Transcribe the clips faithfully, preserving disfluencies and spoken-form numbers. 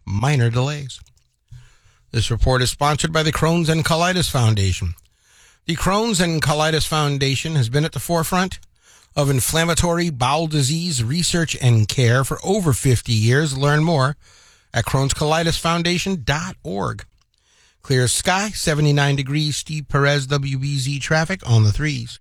minor delays. This report is sponsored by the Crohn's and Colitis Foundation. The Crohn's and Colitis Foundation has been at the forefront of inflammatory bowel disease research and care for over fifty years. Learn more at crohns colitis foundation dot org. Clear as sky, seventy-nine degrees, Steve Perez, W B Z traffic on the threes.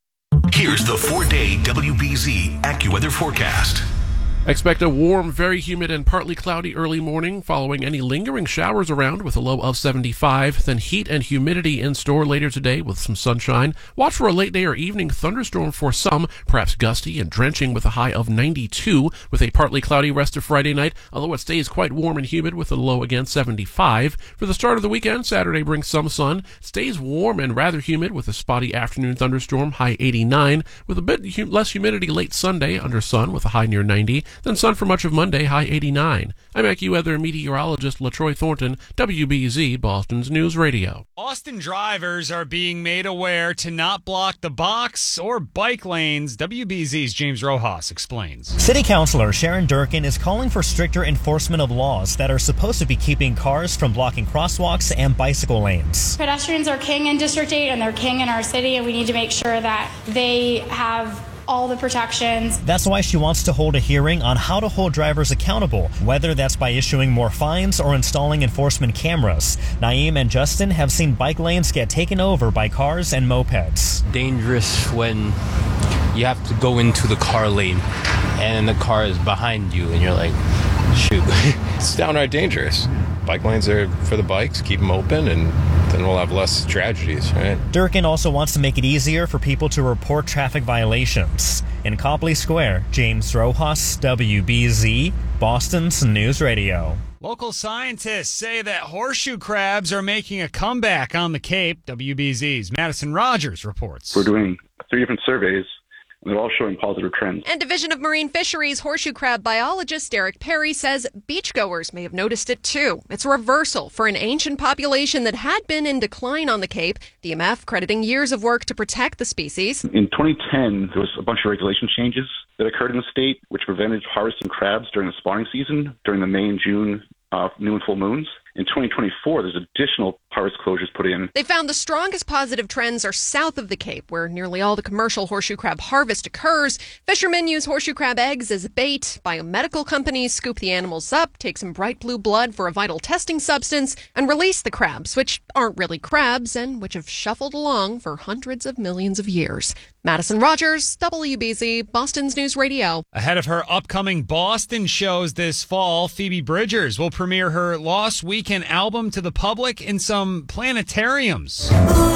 Here's the four-day W B Z AccuWeather forecast. Expect a warm, very humid, and partly cloudy early morning, following any lingering showers around with a low of seventy-five. Then heat and humidity in store later today with some sunshine. Watch for a late day or evening thunderstorm for some, perhaps gusty and drenching with a high of ninety-two, with a partly cloudy rest of Friday night, although it stays quite warm and humid with a low again seventy-five. For the start of the weekend, Saturday brings some sun, stays warm and rather humid with a spotty afternoon thunderstorm, high eighty-nine, with a bit hum- less humidity late Sunday under sun with a high near ninety. Then sun for much of Monday, high eighty-nine. I'm AccuWeather meteorologist LaTroy Thornton, W B Z, Boston's News Radio. Boston drivers are being made aware to not block the box or bike lanes. W B Z's James Rojas explains. City Councilor Sharon Durkin is calling for stricter enforcement of laws that are supposed to be keeping cars from blocking crosswalks and bicycle lanes. Pedestrians are king in District eight and they're king in our city, and we need to make sure that they have all the protections. That's why she wants to hold a hearing on how to hold drivers accountable, whether that's by issuing more fines or installing enforcement cameras. Naeem and Justin have seen bike lanes get taken over by cars and mopeds. Dangerous when you have to go into the car lane and the car is behind you and you're like, shoot. It's downright dangerous. Bike lanes are for the bikes, keep them open, and then we'll have less tragedies, right? Durkin also wants to make it easier for people to report traffic violations. In Copley Square, James Rojas, W B Z, Boston's News Radio. Local scientists say that horseshoe crabs are making a comeback on the Cape. W B Z's Madison Rogers reports. We're doing three different surveys, and they're all showing positive trends. And Division of Marine Fisheries horseshoe crab biologist Derek Perry says beachgoers may have noticed it too. It's a reversal for an ancient population that had been in decline on the Cape, the M F crediting years of work to protect the species. In twenty ten, there was a bunch of regulation changes that occurred in the state, which prevented harvesting crabs during the spawning season, during the May and June uh, new and full moons. In twenty twenty-four, there's additional harvest closures put in. They found the strongest positive trends are south of the Cape, where nearly all the commercial horseshoe crab harvest occurs. Fishermen use horseshoe crab eggs as bait. Biomedical companies scoop the animals up, take some bright blue blood for a vital testing substance, and release the crabs, which aren't really crabs and which have shuffled along for hundreds of millions of years. Madison Rogers, W B Z, Boston's News Radio. Ahead of her upcoming Boston shows this fall, Phoebe Bridgers will premiere her Lost Weekend album to the public in some planetariums.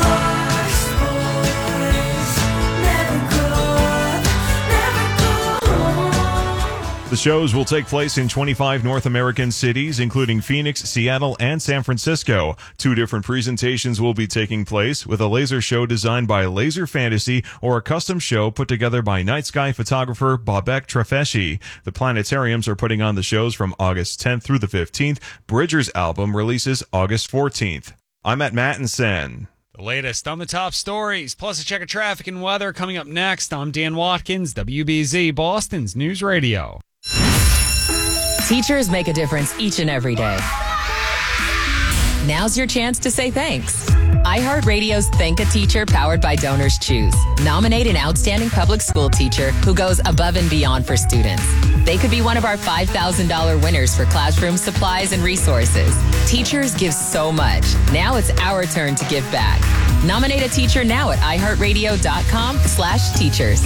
The shows will take place in twenty-five North American cities, including Phoenix, Seattle, and San Francisco. Two different presentations will be taking place, with a laser show designed by Laser Fantasy or a custom show put together by night sky photographer Babek Trafeshi. The planetariums are putting on the shows from August tenth through the fifteenth. Bridger's album releases August fourteenth. I'm at Mattinson. The latest on the top stories, plus a check of traffic and weather coming up next. I'm Dan Watkins, W B Z, Boston's News Radio. Teachers make a difference each and every day. Now's your chance to say thanks. iHeartRadio's Thank a Teacher, powered by Donors Choose. Nominate an outstanding public school teacher who goes above and beyond for students. They could be one of our five thousand dollars winners for classroom supplies and resources. Teachers give so much. Now it's our turn to give back. Nominate a teacher now at iHeartRadio.com slash teachers.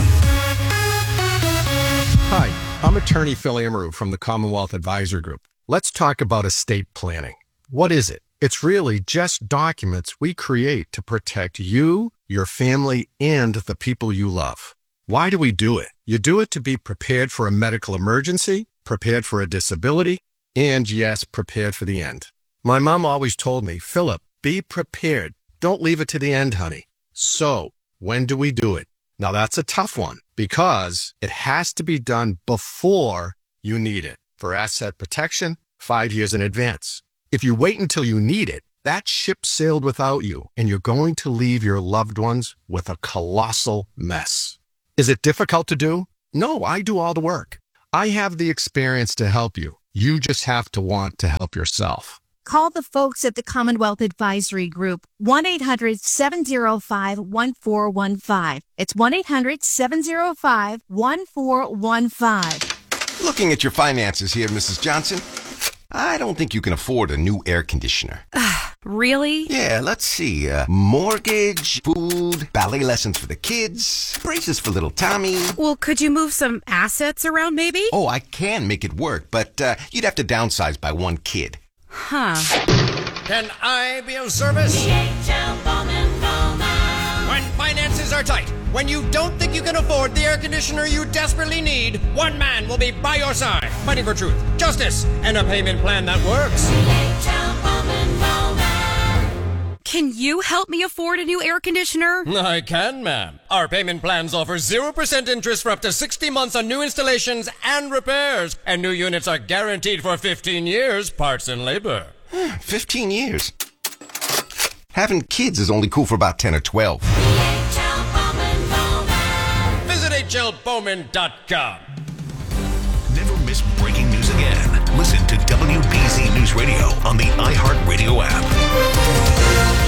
Hi, I'm attorney Phil Amaru from the Commonwealth Advisor Group. Let's talk about estate planning. What is it? It's really just documents we create to protect you, your family, and the people you love. Why do we do it? You do it to be prepared for a medical emergency, prepared for a disability, and yes, prepared for the end. My mom always told me, Philip, be prepared. Don't leave it to the end, honey. So, when do we do it? Now that's a tough one because it has to be done before you need it. For asset protection, five years in advance. If you wait until you need it, that ship sailed without you, and you're going to leave your loved ones with a colossal mess. Is it difficult to do? No, I do all the work. I have the experience to help you. You just have to want to help yourself. Call the folks at the Commonwealth Advisory Group, one eight hundred seven oh five one four one five. It's one eight hundred seven oh five one four one five. Looking at your finances here, Missus Johnson, I don't think you can afford a new air conditioner. Really? Yeah, let's see. Uh, mortgage, food, ballet lessons for the kids, braces for little Tommy. Well, could you move some assets around maybe? Oh, I can make it work, but uh, you'd have to downsize by one kid. Huh. Can I be of service? When finances are tight, when you don't think you can afford the air conditioner you desperately need, one man will be by your side, fighting for truth, justice, and a payment plan that works. Can you help me afford a new air conditioner? I can, ma'am. Our payment plans offer zero percent interest for up to sixty months on new installations and repairs. And new units are guaranteed for fifteen years, parts and labor. fifteen years? Having kids is only cool for about ten or twelve. Visit H L Bowman dot com. Never miss breaking news again. Listen to W B Z News Radio on the iHeartRadio app.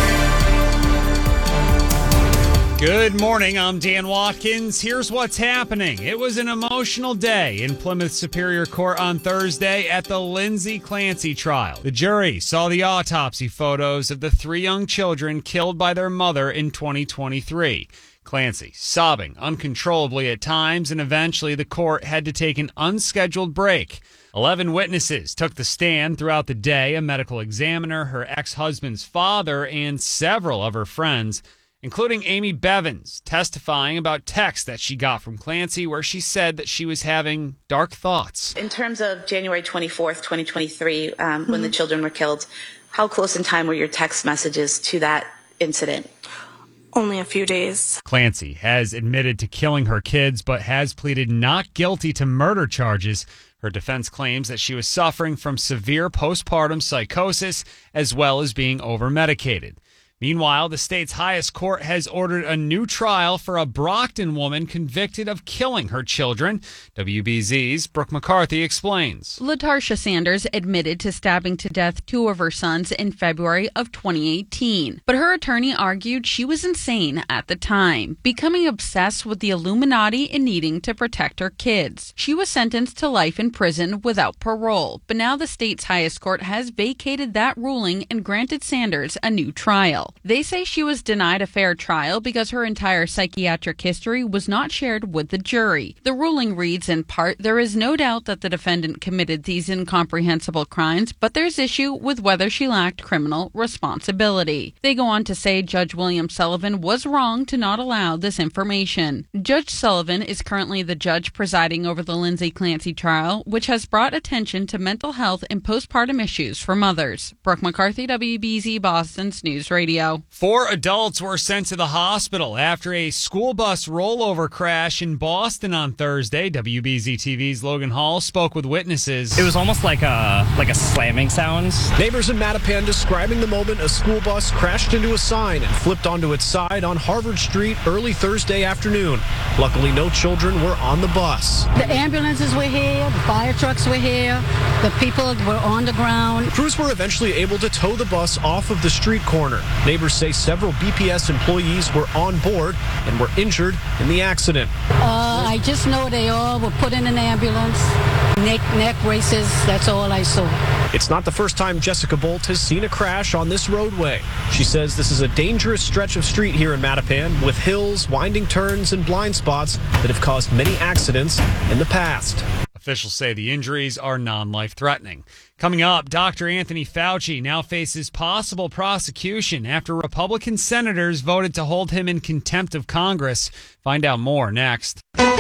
Good morning, I'm Dan Watkins. Here's what's happening. It was an emotional day in Plymouth Superior Court on Thursday at the Lindsay Clancy trial. The jury saw the autopsy photos of the three young children killed by their mother in twenty twenty-three. Clancy sobbing uncontrollably at times, and eventually the court had to take an unscheduled break. Eleven witnesses took the stand throughout the day, a medical examiner, her ex-husband's father, and several of her friends, including Amy Bevins, testifying about texts that she got from Clancy where she said that she was having dark thoughts. In terms of January twenty-fourth, twenty twenty-three, um, mm-hmm. when the children were killed, how close in time were your text messages to that incident? Only a few days. Clancy has admitted to killing her kids, but has pleaded not guilty to murder charges. Her defense claims that she was suffering from severe postpartum psychosis as well as being over-medicated. Meanwhile, the state's highest court has ordered a new trial for a Brockton woman convicted of killing her children. W B Z's Brooke McCarthy explains. LaTarsha Sanders admitted to stabbing to death two of her sons in February of twenty eighteen, but her attorney argued she was insane at the time, becoming obsessed with the Illuminati and needing to protect her kids. She was sentenced to life in prison without parole, but now the state's highest court has vacated that ruling and granted Sanders a new trial. They say she was denied a fair trial because her entire psychiatric history was not shared with the jury. The ruling reads in part, there is no doubt that the defendant committed these incomprehensible crimes, but there's issue with whether she lacked criminal responsibility. They go on to say Judge William Sullivan was wrong to not allow this information. Judge Sullivan is currently the judge presiding over the Lindsay Clancy trial, which has brought attention to mental health and postpartum issues for mothers. Brooke McCarthy, W B Z Boston's News Radio. Four adults were sent to the hospital after a school bus rollover crash in Boston on Thursday. W B Z T V's Logan Hall spoke with witnesses. It was almost like a like a slamming sound. Neighbors in Mattapan describing the moment a school bus crashed into a sign and flipped onto its side on Harvard Street early Thursday afternoon. Luckily, no children were on the bus. The ambulances were here, the fire trucks were here, the people were on the ground. Crews were eventually able to tow the bus off of the street corner. Neighbors say several B P S employees were on board and were injured in the accident. Uh, I just know they all were put in an ambulance. Neck, neck braces, that's all I saw. It's not the first time Jessica Bolt has seen a crash on this roadway. She says this is a dangerous stretch of street here in Mattapan with hills, winding turns, and blind spots that have caused many accidents in the past. Officials say the injuries are non-life-threatening. Coming up, Doctor Anthony Fauci now faces possible prosecution after Republican senators voted to hold him in contempt of Congress. Find out more next.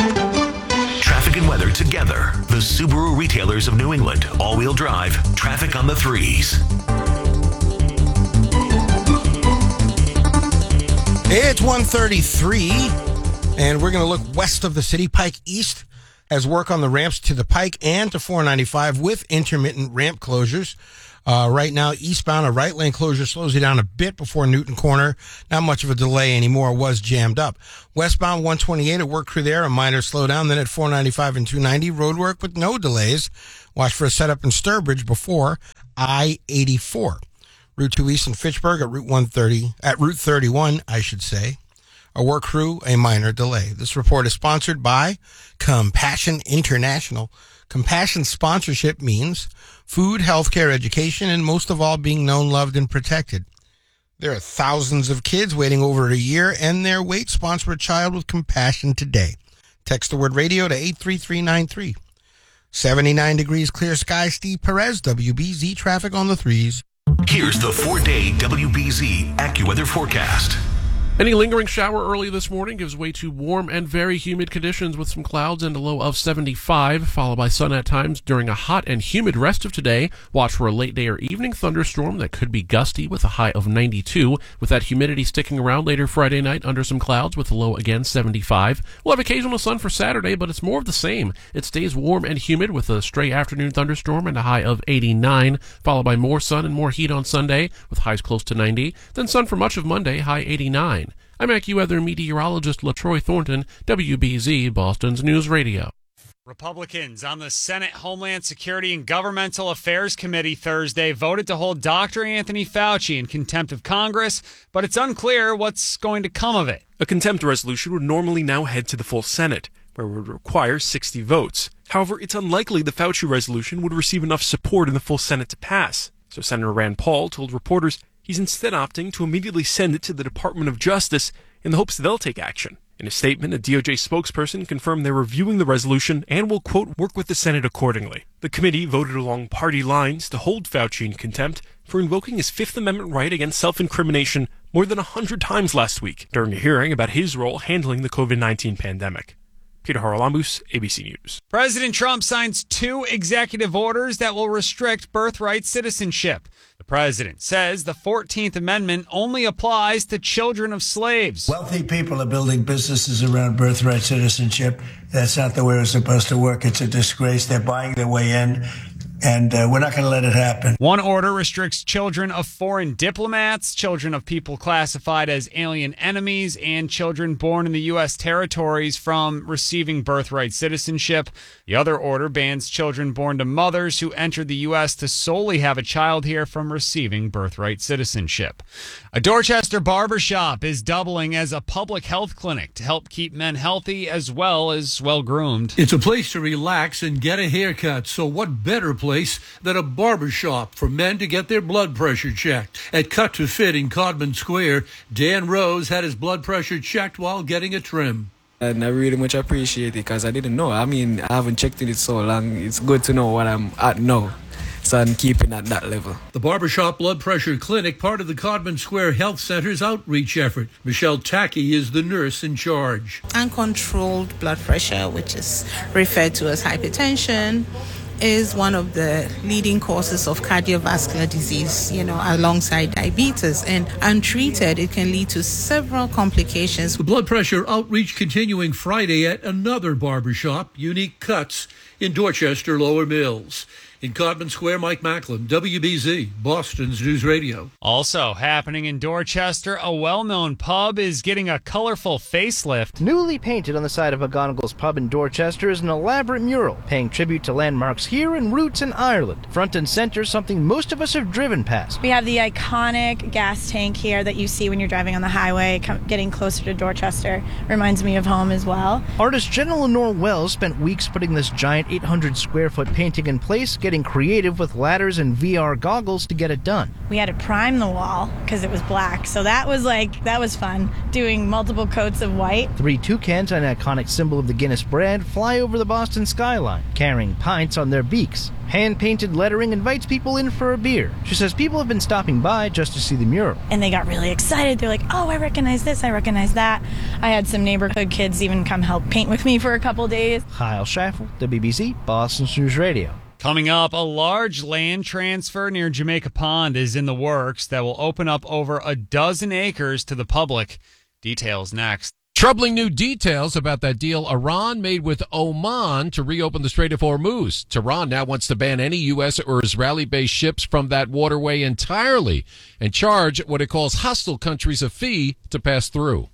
Traffic and weather together. The Subaru retailers of New England. All-wheel drive. Traffic on the threes. It's one thirty-three, and we're going to look west of the city. Pike East has work on the ramps to the Pike and to four ninety-five with intermittent ramp closures. Uh, right now, eastbound, a right lane closure slows you down a bit before Newton Corner. Not much of a delay anymore. It was jammed up. Westbound one twenty-eight, a work crew there, a minor slowdown. Then at four ninety-five and two ninety, road work with no delays. Watch for a setup in Sturbridge before I eighty-four. Route two East in Fitchburg at Route one thirty, at Route thirty-one, I should say. A work crew, a minor delay. This report is sponsored by Compassion International. Compassion sponsorship means food, healthcare, education, and most of all, being known, loved, and protected. There are thousands of kids waiting over a year, and their wait. Sponsor a child with compassion today. Text the word radio to eight three three nine three. seventy-nine degrees, clear sky. Steve Perez, W B Z traffic on the threes. Here's the four-day W B Z AccuWeather forecast. Any lingering shower early this morning gives way to warm and very humid conditions with some clouds and a low of seventy-five, followed by sun at times during a hot and humid rest of today. Watch for a late day or evening thunderstorm that could be gusty with a high of ninety-two, with that humidity sticking around later Friday night under some clouds with a low again seventy-five. We'll have occasional sun for Saturday, but it's more of the same. It stays warm and humid with a stray afternoon thunderstorm and a high of eighty-nine, followed by more sun and more heat on Sunday with highs close to ninety, then sun for much of Monday, high eighty-nine. I'm AccuWeather meteorologist LaTroy Thornton, W B Z, Boston's News Radio. Republicans on the Senate Homeland Security and Governmental Affairs Committee Thursday voted to hold Doctor Anthony Fauci in contempt of Congress, but it's unclear what's going to come of it. A contempt resolution would normally now head to the full Senate, where it would require sixty votes. However, it's unlikely the Fauci resolution would receive enough support in the full Senate to pass. So Senator Rand Paul told reporters he's instead opting to immediately send it to the Department of Justice in the hopes they'll take action. In a statement, a D O J spokesperson confirmed they're reviewing the resolution and will, quote, work with the Senate accordingly. The committee voted along party lines to hold Fauci in contempt for invoking his Fifth Amendment right against self-incrimination more than a hundred times last week during a hearing about his role handling the covid nineteen pandemic. Peter Haralambous, A B C News. President Trump signs two executive orders that will restrict birthright citizenship. The president says the fourteenth Amendment only applies to children of slaves. Wealthy people are building businesses around birthright citizenship. That's not the way it's supposed to work. It's a disgrace. They're buying their way in. And uh, we're not going to let it happen. One order restricts children of foreign diplomats, children of people classified as alien enemies, and children born in the U S territories from receiving birthright citizenship. The other order bans children born to mothers who entered the U S to solely have a child here from receiving birthright citizenship. A Dorchester barbershop is doubling as a public health clinic to help keep men healthy as well as well-groomed. It's a place to relax and get a haircut, so what better place than a barbershop for men to get their blood pressure checked. At Cut to Fit in Codman Square, Dan Rose had his blood pressure checked while getting a trim. And I really much appreciate it because I didn't know. I mean, I haven't checked it so long. It's good to know what I'm at now. So I'm keeping at that level. The Barbershop Blood Pressure Clinic, part of the Codman Square Health Center's outreach effort. Michelle Tackey is the nurse in charge. Uncontrolled blood pressure, which is referred to as hypertension, is one of the leading causes of cardiovascular disease, you know, alongside diabetes. And untreated, it can lead to several complications. The blood pressure outreach continuing Friday at another barbershop, Unique Cuts, in Dorchester Lower Mills. In Codman Square, Mike Macklin, W B Z, Boston's News Radio. Also happening in Dorchester, a well-known pub is getting a colorful facelift. Newly painted on the side of McGonagall's Pub in Dorchester is an elaborate mural paying tribute to landmarks here and roots in Ireland. Front and center, something most of us have driven past. We have the iconic gas tank here that you see when you're driving on the highway, getting closer to Dorchester. Reminds me of home as well. Artist Jen Lenore Wells spent weeks putting this giant eight hundred square foot painting in place, getting creative with ladders and V R goggles to get it done. We had to prime the wall because it was black, so that was like that was fun, doing multiple coats of white. Three toucans, an iconic symbol of the Guinness brand, fly over the Boston skyline, carrying pints on their beaks. Hand-painted lettering invites people in for a beer. She says people have been stopping by just to see the mural. And they got really excited. They're like, oh, I recognize this, I recognize that. I had some neighborhood kids even come help paint with me for a couple days. Kyle Schaffel, W B C, Boston's News Radio. Coming up, a large land transfer near Jamaica Pond is in the works that will open up over a dozen acres to the public. Details next. Troubling new details about that deal Iran made with Oman to reopen the Strait of Hormuz. Tehran now wants to ban any U S or Israeli-based ships from that waterway entirely and charge what it calls hostile countries a fee to pass through.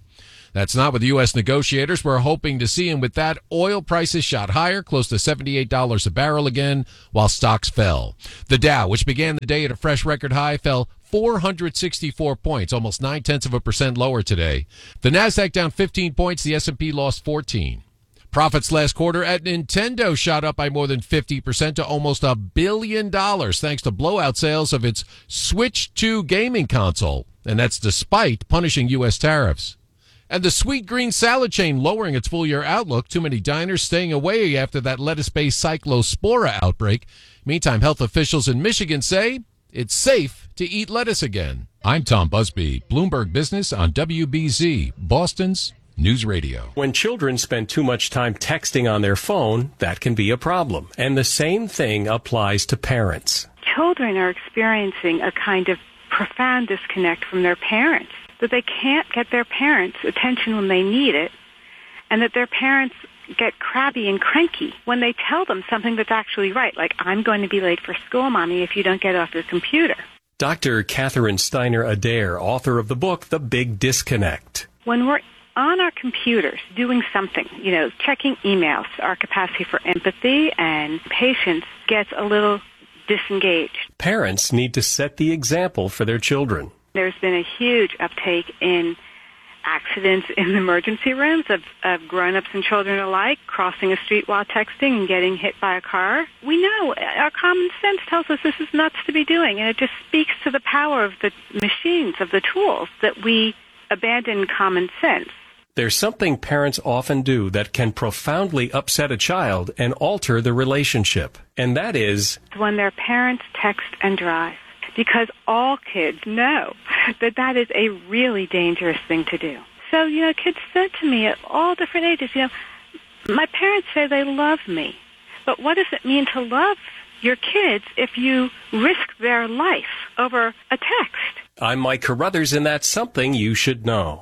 That's not what the U S negotiators were hoping to see, and with that, oil prices shot higher, close to seventy-eight dollars a barrel again, while stocks fell. The Dow, which began the day at a fresh record high, fell four hundred sixty-four points, almost nine-tenths of a percent lower today. The Nasdaq down fifteen points, the S and P lost fourteen. Profits last quarter at Nintendo shot up by more than fifty percent to almost a billion dollars thanks to blowout sales of its Switch two gaming console, and that's despite punishing U S tariffs. And the Sweet Green salad chain lowering its full-year outlook, too many diners staying away after that lettuce-based Cyclospora outbreak. Meantime, health officials in Michigan say it's safe to eat lettuce again. I'm Tom Busby, Bloomberg Business on W B Z, Boston's News Radio. When children spend too much time texting on their phone, that can be a problem. And the same thing applies to parents. Children are experiencing a kind of profound disconnect from their parents, that they can't get their parents' attention when they need it, and that their parents get crabby and cranky when they tell them something that's actually right, like, I'm going to be late for school, Mommy, if you don't get off your computer. Doctor Catherine Steiner Adair, author of the book, The Big Disconnect. When we're on our computers doing something, you know, checking emails, our capacity for empathy and patience gets a little disengaged. Parents need to set the example for their children. There's been a huge uptake in accidents in emergency rooms of, of grown-ups and children alike crossing a street while texting and getting hit by a car. We know, our common sense tells us this is nuts to be doing, and it just speaks to the power of the machines, of the tools, that we abandon common sense. There's something parents often do that can profoundly upset a child and alter the relationship, and that is when their parents text and drive. Because all kids know that that is a really dangerous thing to do. So, you know, kids said to me at all different ages, you know, my parents say they love me, but what does it mean to love your kids if you risk their life over a text? I'm Mike Carruthers, and that's something you should know.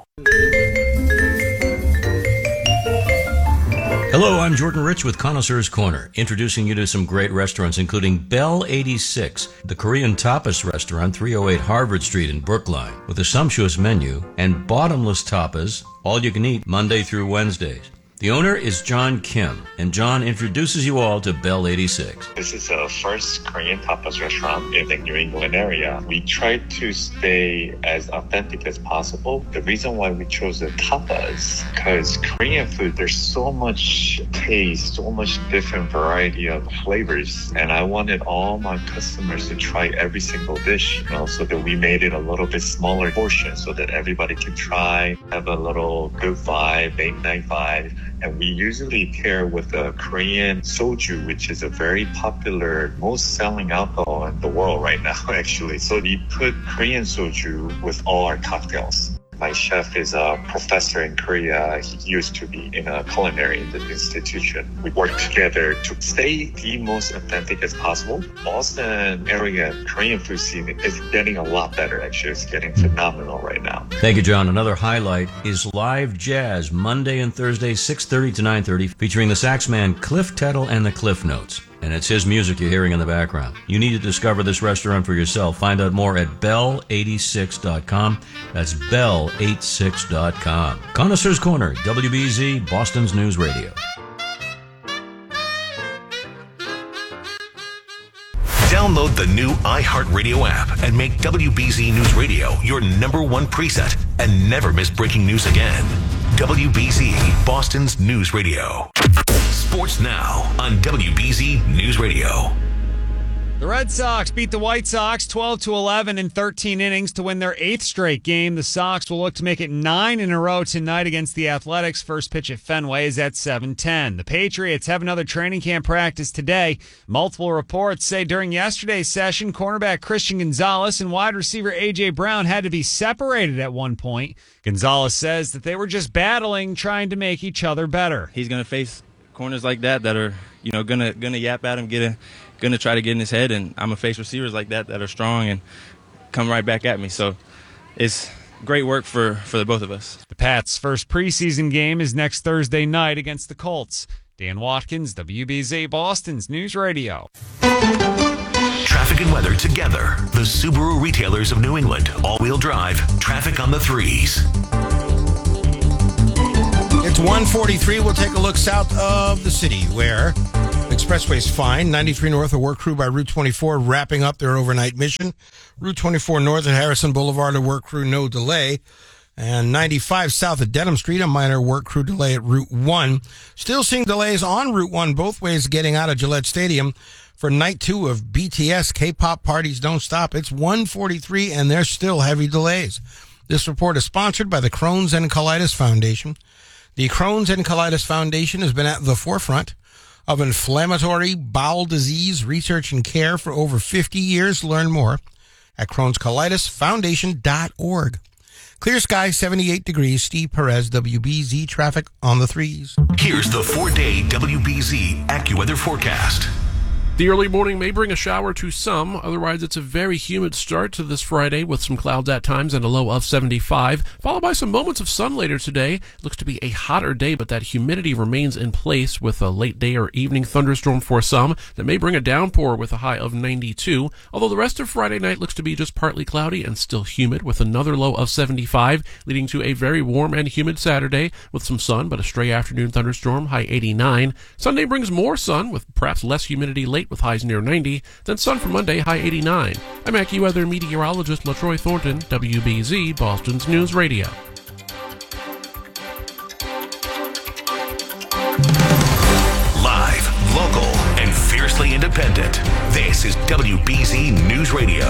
Hello, I'm Jordan Rich with Connoisseur's Corner, introducing you to some great restaurants, including Bell eighty-six, the Korean tapas restaurant, three oh eight Harvard Street in Brookline, with a sumptuous menu and bottomless tapas, all you can eat Monday through Wednesdays. The owner is John Kim, and John introduces you all to Bell eighty-six. This is the first Korean tapas restaurant in the New England area. We try to stay as authentic as possible. The reason why we chose the tapas, because Korean food, there's so much taste, so much different variety of flavors, and I wanted all my customers to try every single dish, you know, so that we made it a little bit smaller portion so that everybody can try, have a little good vibe, date night vibe. And we usually pair with a Korean soju, which is a very popular, most selling alcohol in the world right now, actually. So we put Korean soju with all our cocktails. My chef is a professor in Korea. He used to be in a culinary institution. We work together to stay the most authentic as possible. Boston area Korean food scene is getting a lot better, actually. It's getting phenomenal right now. Thank you, John. Another highlight is live jazz, Monday and Thursday, six thirty to nine thirty, featuring the sax man Cliff Tettle and the Cliff Notes. And it's his music you're hearing in the background. You need to discover this restaurant for yourself. Find out more at bell eighty-six dot com. That's bell eighty-six dot com. Connoisseur's Corner, W B Z, Boston's News Radio. Download the new iHeartRadio app and make W B Z News Radio your number one preset and never miss breaking news again. W B Z, Boston's News Radio. Sports now on W B Z News Radio. The Red Sox beat the White Sox twelve to eleven in thirteen innings to win their eighth straight game. The Sox will look to make it nine in a row tonight against the Athletics. First pitch at Fenway is at seven ten. The Patriots have another training camp practice today. Multiple reports say during yesterday's session, cornerback Christian Gonzalez and wide receiver A J. Brown had to be separated at one point. Gonzalez says that they were just battling, trying to make each other better. He's going to face corners like that that are, you know, gonna gonna yap at him, get a, gonna try to get in his head, and I'm gonna face receivers like that that are strong and come right back at me. So it's great work for for the both of us. The Pats' first preseason game is next Thursday night against the Colts. Dan Watkins, W B Z, Boston's News Radio. Traffic and weather together. The Subaru retailers of New England. All-wheel drive. Traffic on the threes. It's one forty-three. We'll take a look south of the city where Expressway's fine. ninety-three north, a work crew by Route twenty-four wrapping up their overnight mission. Route twenty-four north at Harrison Boulevard, a work crew, no delay. And ninety-five south at Dedham Street, a minor work crew delay at Route one. Still seeing delays on Route one both ways getting out of Gillette Stadium for night two of B T S K-pop Parties Don't Stop. It's one forty-three and there's still heavy delays. This report is sponsored by the Crohn's and Colitis Foundation. The Crohn's and Colitis Foundation has been at the forefront of inflammatory bowel disease research and care for over fifty years. Learn more at crohns colitis foundation dot org. Clear sky, seventy-eight degrees. Steve Perez, W B Z traffic on the threes. Here's the four-day W B Z AccuWeather forecast. The early morning may bring a shower to some. Otherwise, it's a very humid start to this Friday with some clouds at times and a low of seventy-five, followed by some moments of sun later today. Looks to be a hotter day, but that humidity remains in place with a late day or evening thunderstorm for some that may bring a downpour with a high of ninety-two. Although the rest of Friday night looks to be just partly cloudy and still humid with another low of seventy-five, leading to a very warm and humid Saturday with some sun, but a stray afternoon thunderstorm, high eighty-nine. Sunday brings more sun with perhaps less humidity late with highs near ninety, then sun for Monday, high eighty-nine. I'm AccuWeather meteorologist LaTroy Thornton, W B Z, Boston's News Radio. Live, local, and fiercely independent. This is W B Z News Radio.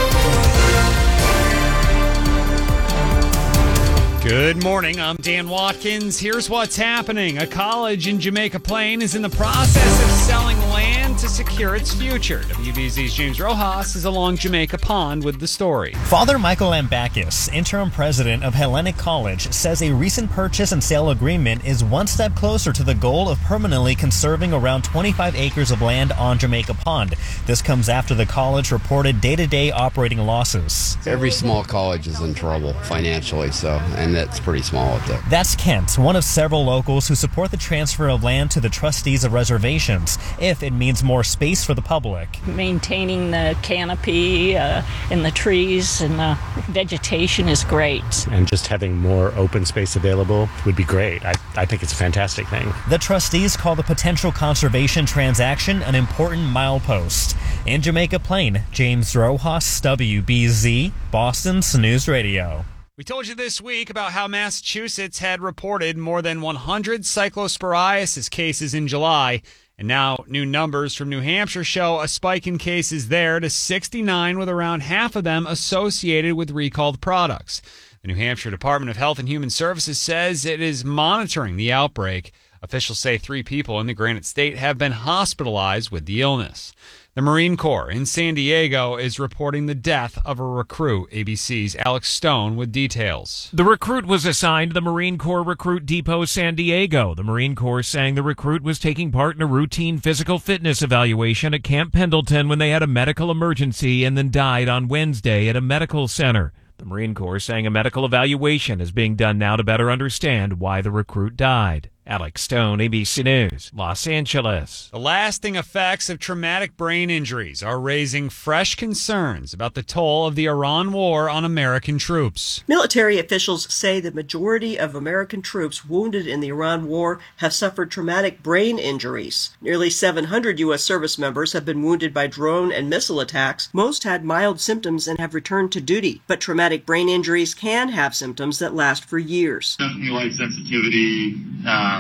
Good morning, I'm Dan Watkins. Here's what's happening. A college in Jamaica Plain is in the process of selling land to secure its future. W B Z's James Rojas is along Jamaica Pond with the story. Father Michael Lambakis, interim president of Hellenic College, says a recent purchase and sale agreement is one step closer to the goal of permanently conserving around twenty-five acres of land on Jamaica Pond. This comes after the college reported day-to-day operating losses. Every small college is in trouble financially, so, and that's pretty small at that. That's Kent, one of several locals who support the transfer of land to the trustees of reservations, if it means more space for the public. Maintaining the canopy uh, and the trees and the vegetation is great. And just having more open space available would be great. I, I think it's a fantastic thing. The trustees call the potential conservation transaction an important milepost. In Jamaica Plain, James Rojas, W B Z, Boston's News Radio. We told you this week about how Massachusetts had reported more than one hundred cyclosporiasis cases in July, and now new numbers from New Hampshire show a spike in cases there to sixty-nine, with around half of them associated with recalled products. The New Hampshire Department of Health and Human Services says it is monitoring the outbreak. Officials say three people in the Granite State have been hospitalized with the illness. The Marine Corps in San Diego is reporting the death of a recruit. A B C's Alex Stone with details. The recruit was assigned to the Marine Corps Recruit Depot San Diego. The Marine Corps saying the recruit was taking part in a routine physical fitness evaluation at Camp Pendleton when they had a medical emergency and then died on Wednesday at a medical center. The Marine Corps saying a medical evaluation is being done now to better understand why the recruit died. Alex Stone, A B C News, Los Angeles. The lasting effects of traumatic brain injuries are raising fresh concerns about the toll of the Iran war on American troops. Military officials say the majority of American troops wounded in the Iran war have suffered traumatic brain injuries. Nearly seven hundred U S service members have been wounded by drone and missile attacks. Most had mild symptoms and have returned to duty, but traumatic brain injuries can have symptoms that last for years. Definitely light sensitivity, um,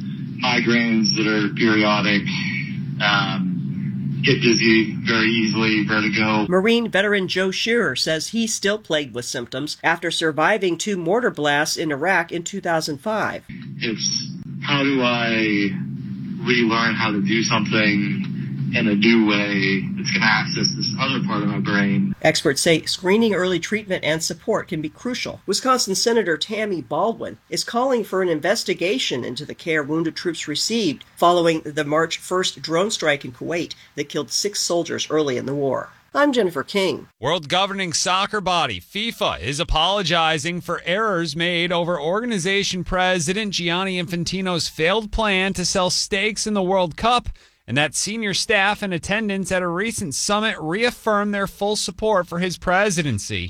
migraines that are periodic, um, get dizzy very easily, vertigo. Marine veteran Joe Shearer says he's still plagued with symptoms after surviving two mortar blasts in Iraq in two thousand five. It's how do I relearn how to do something in a new way that's going to access this other part of my brain. Experts say screening, early treatment, and support can be crucial. Wisconsin Senator Tammy Baldwin is calling for an investigation into the care wounded troops received following the March first drone strike in Kuwait that killed six soldiers early in the war. I'm Jennifer King. World governing soccer body FIFA is apologizing for errors made over organization president Gianni Infantino's failed plan to sell stakes in the World Cup, and that senior staff in attendance at a recent summit reaffirmed their full support for his presidency.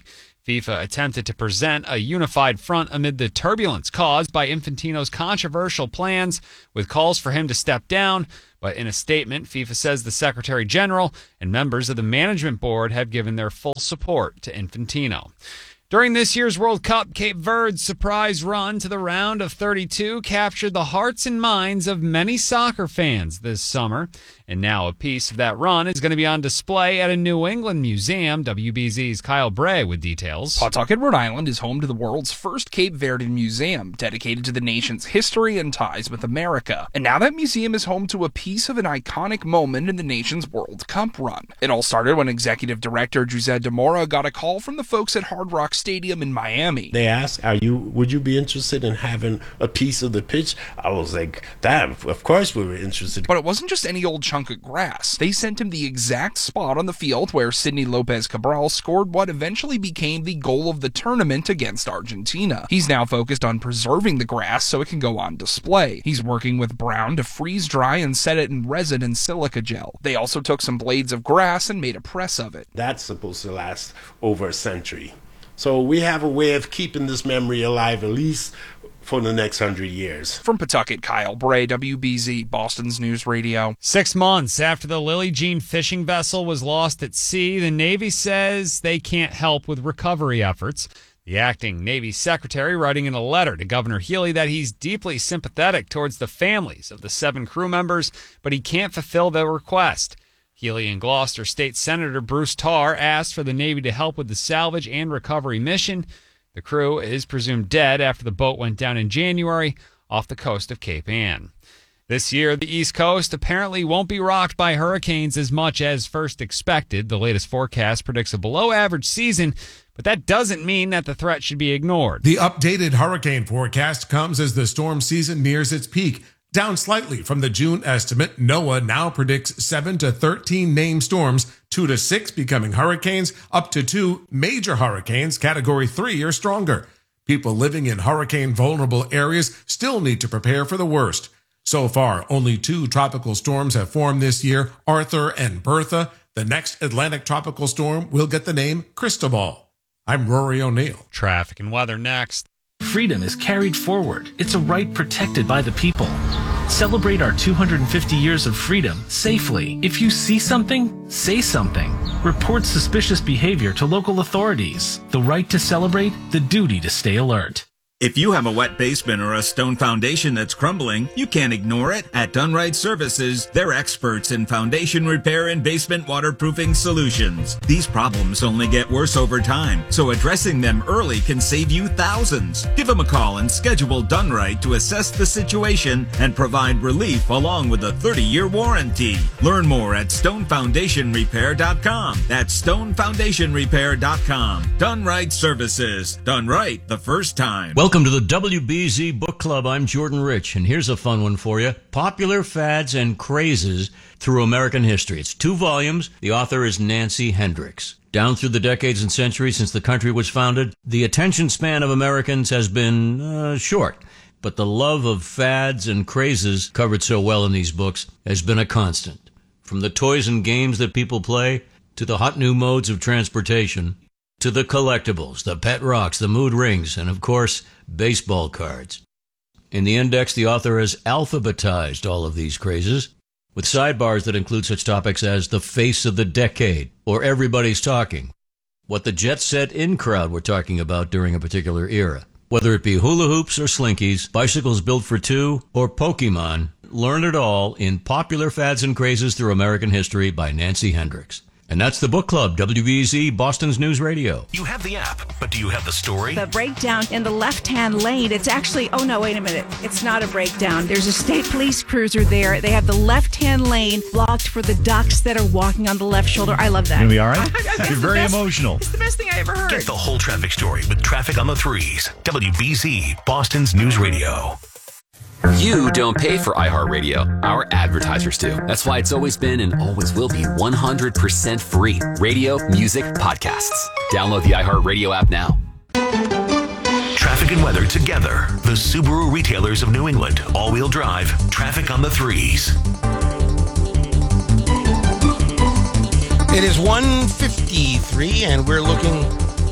FIFA attempted to present a unified front amid the turbulence caused by Infantino's controversial plans, with calls for him to step down. But in a statement, FIFA says the Secretary General and members of the management board have given their full support to Infantino. During this year's World Cup, Cape Verde's surprise run to the round of thirty-two captured the hearts and minds of many soccer fans this summer. And now a piece of that run is going to be on display at a New England museum. W B Z's Kyle Bray with details. Pawtucket, Rhode Island is home to the world's first Cape Verdean museum, dedicated to the nation's history and ties with America. And now that museum is home to a piece of an iconic moment in the nation's World Cup run. It all started when executive director José de Mora got a call from the folks at Hard Rock Stadium in Miami. They asked, "Are you? Would you be interested in having a piece of the pitch?" I was like, "That, of course we were interested." But it wasn't just any old chunk of grass. They sent him the exact spot on the field where Sidney Lopez Cabral scored what eventually became the goal of the tournament against Argentina. He's now focused on preserving the grass so it can go on display. He's working with Brown to freeze dry and set it in resin and silica gel. They also took some blades of grass and made a press of it. That's supposed to last over a century. So we have a way of keeping this memory alive at least for the next hundred years. From Pawtucket, Kyle Bray, W B Z, Boston's News Radio. Six months after the Lily Jean fishing vessel was lost at sea, the Navy says they can't help with recovery efforts. The acting Navy secretary writing in a letter to Governor Healy that he's deeply sympathetic towards the families of the seven crew members, but he can't fulfill their request. Healy and Gloucester State Senator Bruce Tarr asked for the Navy to help with the salvage and recovery mission. The crew is presumed dead after the boat went down in January off the coast of Cape Ann. This year, the East Coast apparently won't be rocked by hurricanes as much as first expected. The latest forecast predicts a below-average season, but that doesn't mean that the threat should be ignored. The updated hurricane forecast comes as the storm season nears its peak. Down slightly from the June estimate, NOAA now predicts seven to thirteen named storms, two to six becoming hurricanes, up to two major hurricanes, category three or stronger. People living in hurricane-vulnerable areas still need to prepare for the worst. So far, only two tropical storms have formed this year, Arthur and Bertha. The next Atlantic tropical storm will get the name Cristobal. I'm Rory O'Neill. Traffic and weather next. Freedom is carried forward. It's a right protected by the people. Celebrate our two hundred fifty years of freedom safely. If you see something, say something. Report suspicious behavior to local authorities. The right to celebrate, the duty to stay alert. If you have a wet basement or a stone foundation that's crumbling, you can't ignore it. At Dunright Services, they're experts in foundation repair and basement waterproofing solutions. These problems only get worse over time, so addressing them early can save you thousands. Give them a call and schedule Dunright to assess the situation and provide relief along with a thirty-year warranty. Learn more at stone foundation repair dot com. That's stone foundation repair dot com. Dunright Services. Done right the first time. Welcome to the W B Z Book Club. I'm Jordan Rich, and here's a fun one for you. Popular Fads and Crazes Through American History. It's two volumes. The author is Nancy Hendricks. Down through the decades and centuries since the country was founded, the attention span of Americans has been uh, short. But the love of fads and crazes, covered so well in these books, has been a constant. From the toys and games that people play, to the hot new modes of transportation, to the collectibles, the pet rocks, the mood rings, and of course, baseball cards. In the index, the author has alphabetized all of these crazes, with sidebars that include such topics as the face of the decade, or everybody's talking, what the jet set in crowd were talking about during a particular era. Whether it be hula hoops or slinkies, bicycles built for two, or Pokemon, learn it all in Popular Fads and Crazes Through American History by Nancy Hendricks. And that's the Book Club, W B Z, Boston's News Radio. You have the app, but do you have the story? The breakdown in the left-hand lane, it's actually, oh no, wait a minute. It's not a breakdown. There's a state police cruiser there. They have the left-hand lane blocked for the ducks that are walking on the left shoulder. I love that. Gonna be all right? I, I, You're very best, emotional. It's the best thing I ever heard. Get the whole traffic story with Traffic on the Threes. W B Z, Boston's News Radio. You don't pay for iHeartRadio. Our advertisers do. That's why it's always been and always will be one hundred percent free. Radio, music, podcasts. Download the iHeartRadio app now. Traffic and weather together. The Subaru retailers of New England. All-wheel drive. Traffic on the Threes. It is one fifty-three, and we're looking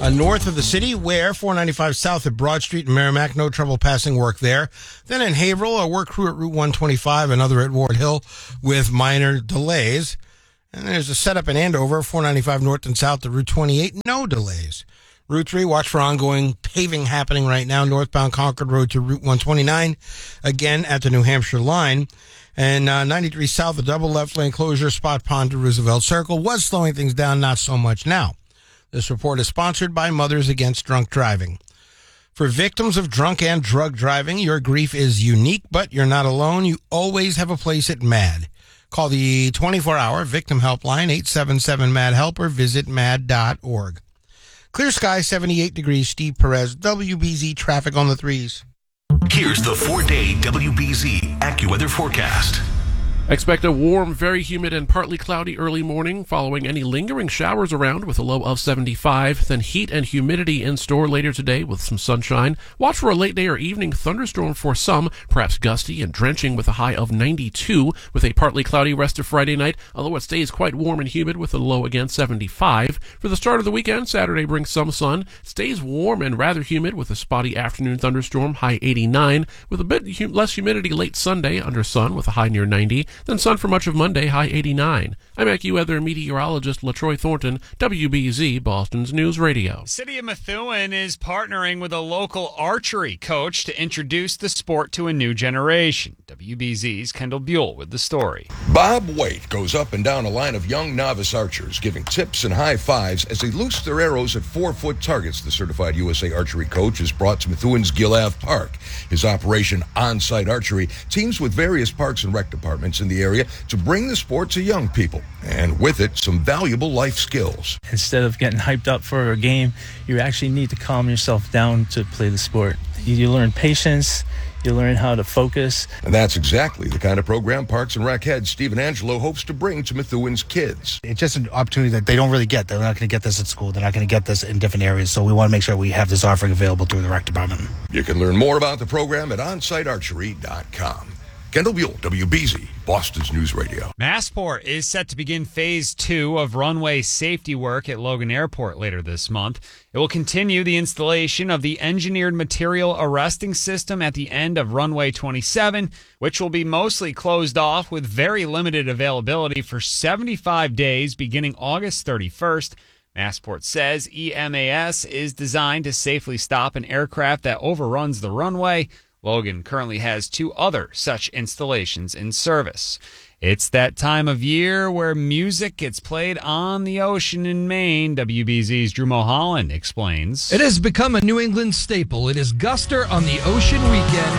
Uh, north of the city, where four ninety-five south at Broad Street in Merrimack, no trouble passing work there. Then in Haverhill, a work crew at Route one twenty-five, another at Ward Hill with minor delays. And there's a setup in Andover, four ninety-five north and south to Route twenty-eight, no delays. Route three, watch for ongoing paving happening right now, northbound Concord Road to Route one twenty-nine, again at the New Hampshire line. And uh, ninety-three south, the double left lane closure, Spot Pond to Roosevelt Circle, was slowing things down, not so much now. This report is sponsored by Mothers Against Drunk Driving. For victims of drunk and drug driving, your grief is unique, but you're not alone. You always have a place at MAD. Call the twenty-four hour victim helpline, eight seven seven MAD HELP, or visit mad dot org. Clear sky, seventy-eight degrees, Steve Perez, W B Z traffic on the threes. Here's the four-day W B Z AccuWeather forecast. Expect a warm, very humid, and partly cloudy early morning, following any lingering showers around with a low of seventy-five. Then heat and humidity in store later today with some sunshine. Watch for a late day or evening thunderstorm for some, perhaps gusty and drenching with a high of ninety-two, with a partly cloudy rest of Friday night, although it stays quite warm and humid with a low again seventy-five. For the start of the weekend, Saturday brings some sun, stays warm and rather humid with a spotty afternoon thunderstorm, high eighty-nine, with a bit hum- less humidity late Sunday under sun with a high near ninety. Then sun for much of Monday, high eighty-nine. I'm AccuWeather meteorologist LaTroy Thornton, W B Z, Boston's News Radio. City of Methuen is partnering with a local archery coach to introduce the sport to a new generation. W B Z's Kendall Buell with the story. Bob Waite goes up and down a line of young novice archers, giving tips and high fives as they loose their arrows at four-foot targets. The certified U S A archery coach is brought to Methuen's Gill Ave Park. His operation, On-Site Archery, teams with various parks and rec departments in the area to bring the sport to young people, and with it, some valuable life skills. Instead of getting hyped up for a game, you actually need to calm yourself down to play the sport. You, you learn patience, you learn how to focus. And that's exactly the kind of program Parks and Rec head Stephen Angelo hopes to bring to Methuen's kids. It's just an opportunity that they don't really get. They're not going to get this at school. They're not going to get this in different areas. So we want to make sure we have this offering available through the rec department. You can learn more about the program at on site archery dot com. Kendall Buell, W B Z, Boston's News Radio. Massport is set to begin phase two of runway safety work at Logan Airport later this month. It will continue the installation of the engineered material arresting system at the end of runway twenty-seven, which will be mostly closed off with very limited availability for seventy-five days beginning August thirty-first. Massport says E M A S is designed to safely stop an aircraft that overruns the runway. Logan currently has two other such installations in service. It's that time of year where music gets played on the ocean in Maine. W B Z's Drew Mulholland explains. It has become a New England staple. It is Guster on the Ocean Weekend.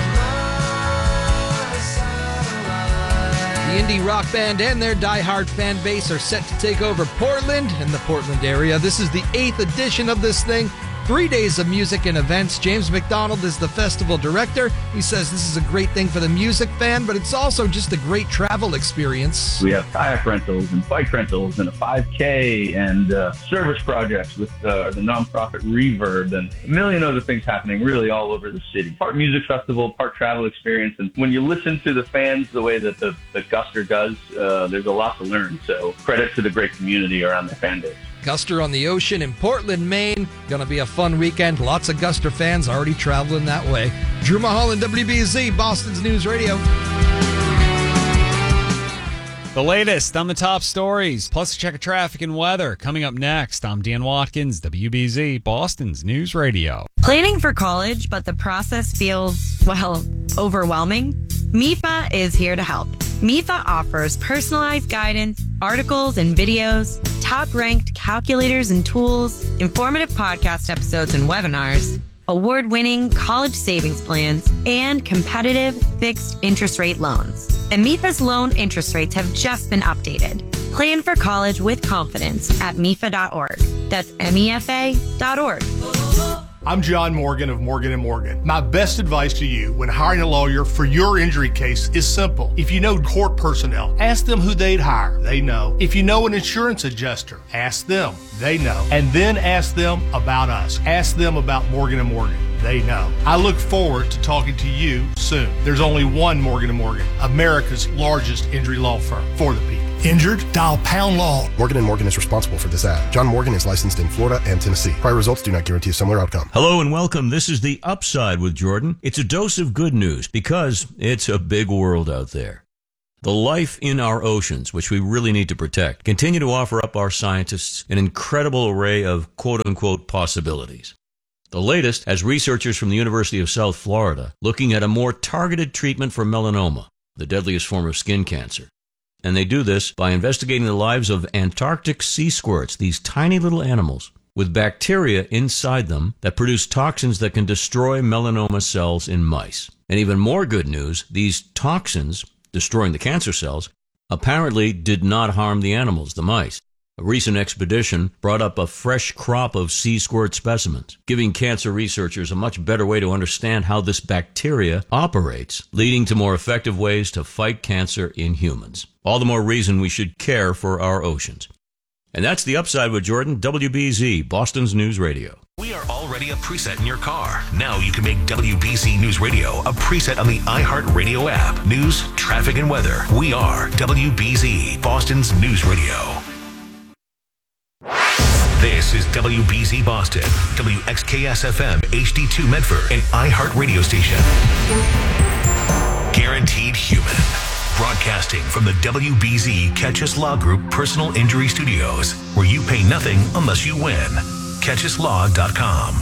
The indie rock band and their diehard fan base are set to take over Portland and the Portland area. This is the eighth edition of this thing. Three days of music and events. James McDonald is the festival director. He says this is a great thing for the music fan, but it's also just a great travel experience. We have kayak rentals and bike rentals and a five K and uh, service projects with uh, the nonprofit Reverb and a million other things happening really all over the city. Part music festival, part travel experience. And when you listen to the fans the way that the, the Guster does, uh, there's a lot to learn. So credit to the great community around the fan base. Guster on the Ocean in Portland, Maine. Gonna be a fun weekend. Lots of Guster fans already traveling that way. Drew Mulholland, W B Z, Boston's News Radio. The latest on the top stories, plus a check of traffic and weather. Coming up next, I'm Dan Watkins, W B Z, Boston's News Radio. Planning for college, but the process feels, well, overwhelming? M I F A is here to help. M I F A offers personalized guidance, articles and videos, top-ranked calculators and tools, informative podcast episodes and webinars, award-winning college savings plans, and competitive fixed interest rate loans. And M I F A's loan interest rates have just been updated. Plan for college with confidence at M I F A dot org. That's M E F A dot org. I'm John Morgan of Morgan and Morgan. My best advice to you when hiring a lawyer for your injury case is simple. If you know court personnel, ask them who they'd hire. They know. If you know an insurance adjuster, ask them. They know. And then ask them about us. Ask them about Morgan and Morgan. They know. I look forward to talking to you soon. There's only one Morgan and Morgan, America's largest injury law firm for the people. Injured? Dial pound law. Morgan and Morgan is responsible for this ad. John Morgan is licensed in Florida and Tennessee. Prior results do not guarantee a similar outcome. Hello and welcome. This is The Upside with Jordan. It's a dose of good news because it's a big world out there. The life in our oceans, which we really need to protect, continue to offer up our scientists an incredible array of quote-unquote possibilities. The latest has researchers from the University of South Florida looking at a more targeted treatment for melanoma, the deadliest form of skin cancer. And they do this by investigating the lives of Antarctic sea squirts, these tiny little animals with bacteria inside them that produce toxins that can destroy melanoma cells in mice. And even more good news, these toxins, destroying the cancer cells, apparently did not harm the animals, the mice. A recent expedition brought up a fresh crop of sea squirt specimens, giving cancer researchers a much better way to understand how this bacteria operates, leading to more effective ways to fight cancer in humans. All the more reason we should care for our oceans. And that's The Upside with Jordan, W B Z, Boston's News Radio. We are already a preset in your car. Now you can make W B Z News Radio a preset on the iHeartRadio app. News, traffic, and weather. We are W B Z, Boston's News Radio. This is W B Z Boston, W X K S F M, H D two Medford, an iHeart radio station. Guaranteed Human. Broadcasting from the W B Z Catchus Law Group Personal Injury Studios, where you pay nothing unless you win. catchus law dot com.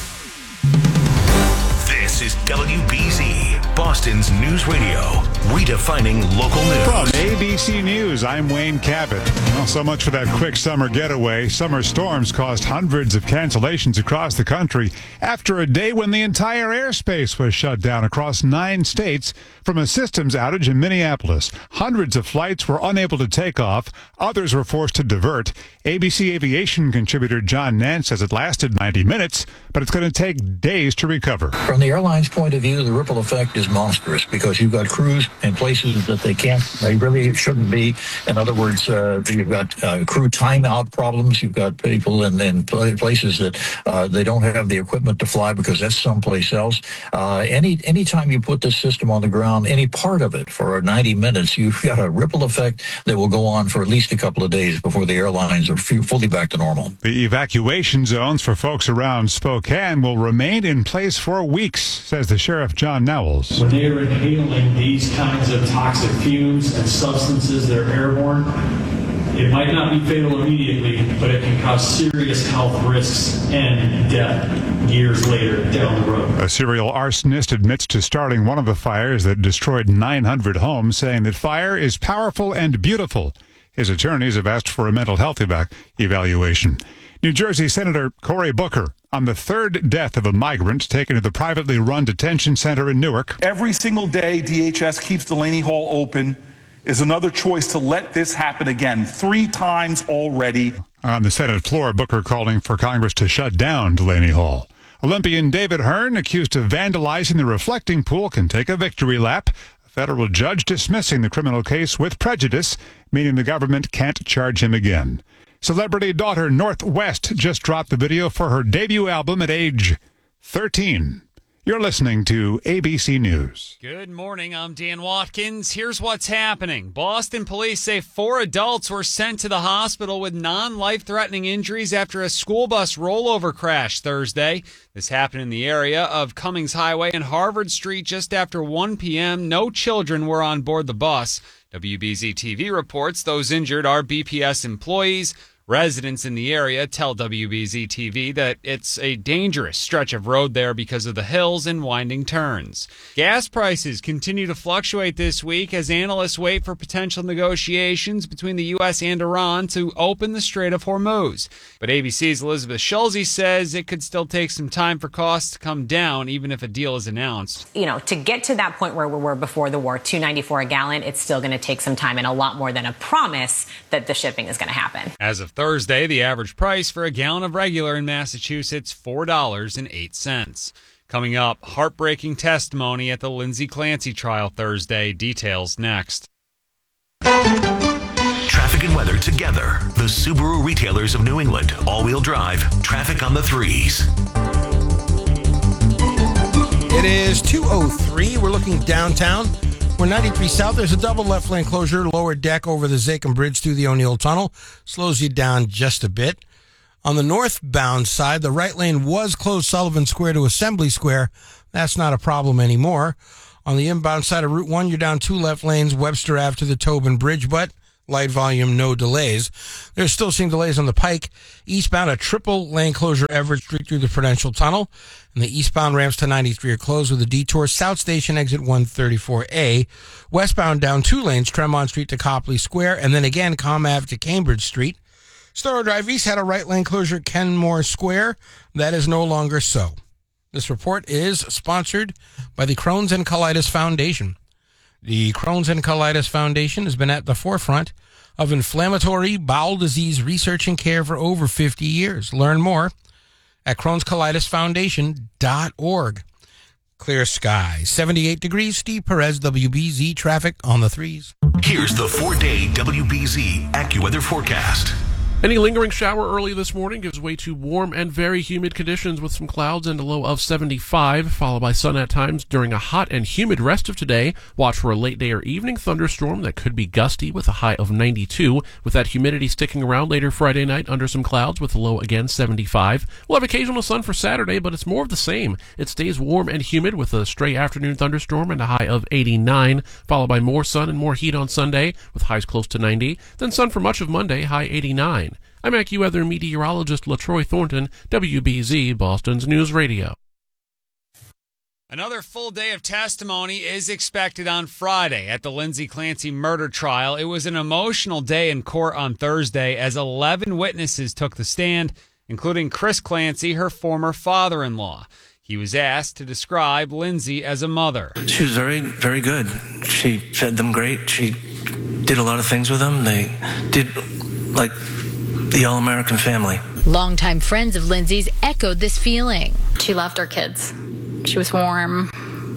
This is W B Z, Boston's News Radio, redefining local news. From A B C News, I'm Wayne Cabot. Well, so much for that quick summer getaway. Summer storms caused hundreds of cancellations across the country after a day when the entire airspace was shut down across nine states from a systems outage in Minneapolis. Hundreds of flights were unable to take off. Others were forced to divert. A B C Aviation contributor John Nance says it lasted ninety minutes, but it's going to take days to recover. From the airline's point of view, the ripple effect is monstrous because you've got crews in places that they can't, they really shouldn't be. In other words, uh, you've got uh, crew timeout problems. You've got people in, in places that uh, they don't have the equipment to fly because that's someplace else. Uh, any anytime you put this system on the ground, any part of it for ninety minutes, you've got a ripple effect that will go on for at least a couple of days before the airlines are fully back to normal. The evacuation zones for folks around Spokane will remain in place for weeks, says the Sheriff John Nowles. When they are inhaling these kinds of toxic fumes and substances that are airborne, it might not be fatal immediately, but it can cause serious health risks and death years later down the road. A serial arsonist admits to starting one of the fires that destroyed nine hundred homes, saying that fire is powerful and beautiful. His attorneys have asked for a mental health evac- evaluation. New Jersey Senator Cory Booker on the third death of a migrant taken to the privately run detention center in Newark. Every single day D H S keeps Delaney Hall open is another choice to let this happen again, three times already. On the Senate floor, Booker calling for Congress to shut down Delaney Hall. Olympian David Hearn, accused of vandalizing the reflecting pool, can take a victory lap. A federal judge dismissing the criminal case with prejudice, meaning the government can't charge him again. Celebrity daughter North West just dropped the video for her debut album at age thirteen. You're listening to A B C News. Good morning, I'm Dan Watkins. Here's what's happening. Boston police say four adults were sent to the hospital with non-life-threatening injuries after a school bus rollover crash Thursday. This happened in the area of Cummings Highway and Harvard Street just after one p.m. No children were on board the bus. W B Z T V reports those injured are B P S employees. Residents in the area tell W B Z T V that it's a dangerous stretch of road there because of the hills and winding turns. Gas prices continue to fluctuate this week as analysts wait for potential negotiations between the U S and Iran to open the Strait of Hormuz. But A B C's Elizabeth Schulze says it could still take some time for costs to come down, even if a deal is announced. You know, to get to that point where we were before the war, two ninety-four a gallon, it's still going to take some time and a lot more than a promise that the shipping is going to happen. As of Thursday, the average price for a gallon of regular in Massachusetts, four dollars and eight cents. Coming up, heartbreaking testimony at the Lindsay Clancy trial Thursday. Details next. Traffic and weather together. The Subaru retailers of New England. All-wheel drive. Traffic on the threes. It is two oh three. We're looking downtown. We're ninety-three South. There's a double left lane closure, lower deck over the Zakim Bridge through the O'Neill Tunnel. Slows you down just a bit. On the northbound side, the right lane was closed Sullivan Square to Assembly Square. That's not a problem anymore. On the inbound side of Route one, you're down two left lanes, Webster Avenue to the Tobin Bridge, but light volume, no delays. There's still some delays on the Pike. Eastbound, a triple lane closure Everett Street through the Prudential Tunnel. And the eastbound ramps to ninety-three are closed with a detour. South Station exit one thirty-four A. Westbound down two lanes, Tremont Street to Copley Square. And then again, Com Ave to Cambridge Street. Storrow Drive East had a right lane closure, Kenmore Square. That is no longer so. This report is sponsored by the Crohn's and Colitis Foundation. The Crohn's and Colitis Foundation has been at the forefront of inflammatory bowel disease research and care for over fifty years. Learn more at crohns colitis foundation dot org. Clear skies, seventy-eight degrees. Steve Perez, W B Z traffic on the threes. Here's the four-day W B Z AccuWeather forecast. Any lingering shower early this morning gives way to warm and very humid conditions with some clouds and a low of seventy-five, followed by sun at times during a hot and humid rest of today. Watch for a late day or evening thunderstorm that could be gusty with a high of ninety-two, with that humidity sticking around later Friday night under some clouds with a low again seventy-five. We'll have occasional sun for Saturday, but it's more of the same. It stays warm and humid with a stray afternoon thunderstorm and a high of eighty-nine, followed by more sun and more heat on Sunday with highs close to ninety. Then sun for much of Monday, high eighty-nine. I'm AccuWeather meteorologist LaTroy Thornton, W B Z, Boston's News Radio. Another full day of testimony is expected on Friday at the Lindsay Clancy murder trial. It was an emotional day in court on Thursday as eleven witnesses took the stand, including Chris Clancy, her former father-in-law. He was asked to describe Lindsay as a mother. She was very, very good. She fed them great. She did a lot of things with them. They did, like, the all-American family. Longtime friends of Lindsay's echoed this feeling. She loved her kids. She was warm,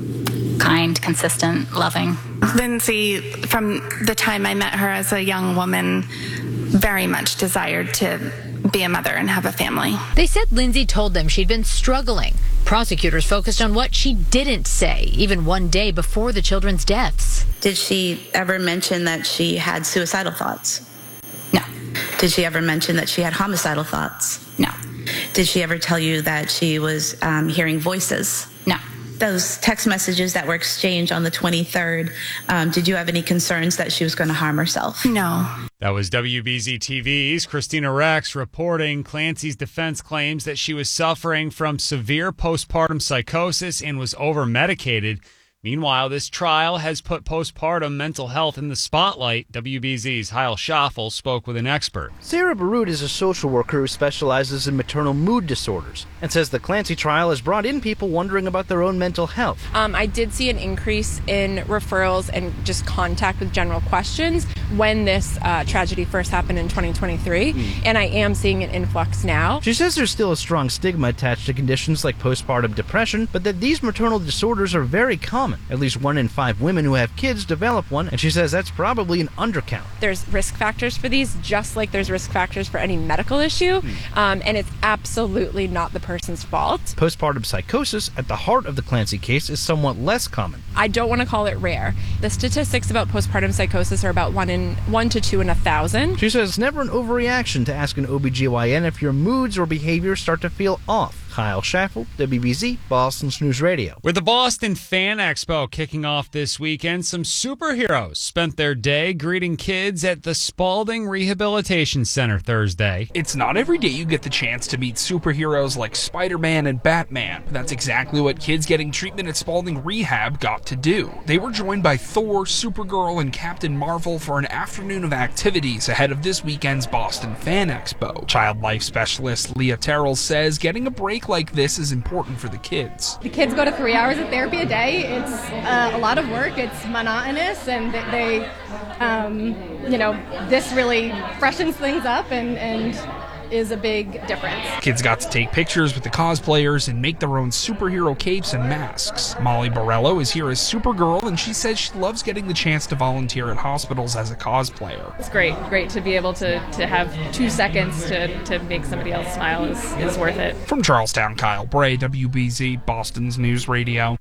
kind, consistent, loving. Lindsay, from the time I met her as a young woman, very much desired to be a mother and have a family. They said Lindsay told them she'd been struggling. Prosecutors focused on what she didn't say, even one day before the children's deaths. Did she ever mention that she had suicidal thoughts? No. Did she ever mention that she had homicidal thoughts? No. Did she ever tell you that she was um, hearing voices? No. Those text messages that were exchanged on the twenty-third, um, did you have any concerns that she was going to harm herself? No. That was W B Z T V's Christina Rex reporting. Clancy's defense claims that she was suffering from severe postpartum psychosis and was over-medicated. Meanwhile, this trial has put postpartum mental health in the spotlight. W B Z's Heil Schaffel spoke with an expert. Sarah Barut is a social worker who specializes in maternal mood disorders and says the Clancy trial has brought in people wondering about their own mental health. Um, I did see an increase in referrals and just contact with general questions when this uh, tragedy first happened in twenty twenty-three, mm. and I am seeing an influx now. She says there's still a strong stigma attached to conditions like postpartum depression, but that these maternal disorders are very common. At least one in five women who have kids develop one, and she says that's probably an undercount. There's risk factors for these, just like there's risk factors for any medical issue, mm. um, and it's absolutely not the person's fault. Postpartum psychosis, at the heart of the Clancy case, is somewhat less common. I don't want to call it rare. The statistics about postpartum psychosis are about one in one to two in a thousand. She says it's never an overreaction to ask an O B G Y N if your moods or behaviors start to feel off. Kyle Schaffel, W B Z, Boston's News Radio. With the Boston Fan Expo kicking off this weekend, some superheroes spent their day greeting kids at the Spalding Rehabilitation Center Thursday. It's not every day you get the chance to meet superheroes like Spider-Man and Batman. That's exactly what kids getting treatment at Spalding Rehab got to do. They were joined by Thor, Supergirl, and Captain Marvel for an afternoon of activities ahead of this weekend's Boston Fan Expo. Child life specialist Leah Terrell says getting a break like this is important for the kids. The kids go to three hours of therapy a day. It's uh, a lot of work. It's monotonous, and they, um, you know, this really freshens things up and, and is a big difference. Kids got to take pictures with the cosplayers and make their own superhero capes and masks. Molly Borello is here as Supergirl, and she says she loves getting the chance to volunteer at hospitals as a cosplayer. It's great, great to be able to, to have two seconds to, to make somebody else smile is, is worth it. From Charlestown, Kyle Bray, W B Z, Boston's News Radio.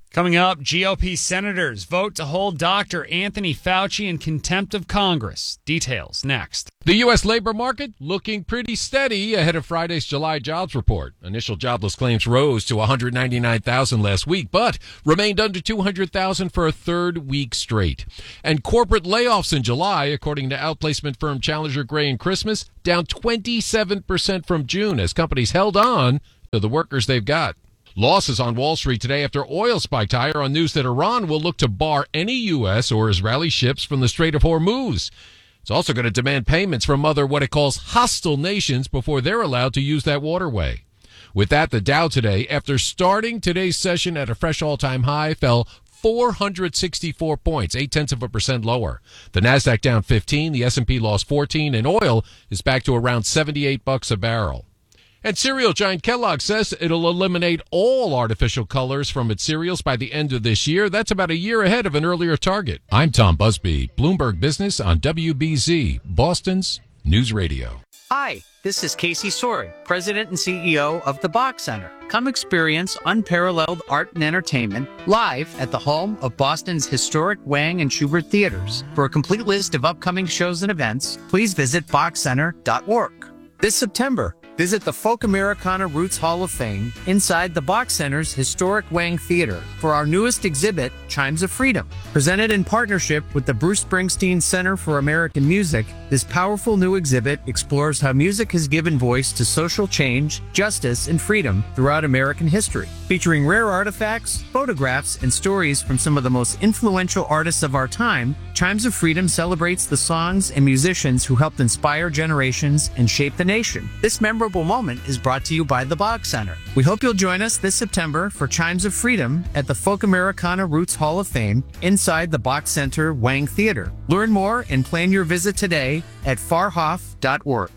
Coming up, G O P senators vote to hold Doctor Anthony Fauci in contempt of Congress. Details next. The U S labor market looking pretty steady ahead of Friday's July jobs report. Initial jobless claims rose to one hundred ninety-nine thousand last week, but remained under two hundred thousand for a third week straight. And corporate layoffs in July, according to outplacement firm Challenger Gray and Christmas, down twenty-seven percent from June as companies held on to the workers they've got. Losses on Wall Street today after oil spiked higher on news that Iran will look to bar any U S or Israeli ships from the Strait of Hormuz. It's also going to demand payments from other what it calls hostile nations before they're allowed to use that waterway. With that, the Dow today, after starting today's session at a fresh all-time high, fell four hundred sixty-four points, eight-tenths of a percent lower. The Nasdaq down fifteen, the S and P lost fourteen, and oil is back to around seventy-eight bucks a barrel. And cereal giant Kellogg says it'll eliminate all artificial colors from its cereals by the end of this year. That's about a year ahead of an earlier target. I'm Tom Busby, Bloomberg Business on W B Z, Boston's News Radio. Hi, this is Casey Sory, President and C E O of the Bach Center. Come experience unparalleled art and entertainment live at the home of Boston's historic Wang and Schubert theaters. For a complete list of upcoming shows and events, please visit bach center dot org. This September, visit the Folk Americana Roots Hall of Fame inside the Bach Center's historic Wang Theater for our newest exhibit, Chimes of Freedom. Presented in partnership with the Bruce Springsteen Center for American Music, this powerful new exhibit explores how music has given voice to social change, justice, and freedom throughout American history. Featuring rare artifacts, photographs, and stories from some of the most influential artists of our time, Chimes of Freedom celebrates the songs and musicians who helped inspire generations and shape the nation. This memorable moment is brought to you by the Bach Center. We hope you'll join us this September for Chimes of Freedom at the Folk Americana Roots Hall of Fame inside the Bach Center Wang Theater. Learn more and plan your visit today at farhoff dot org.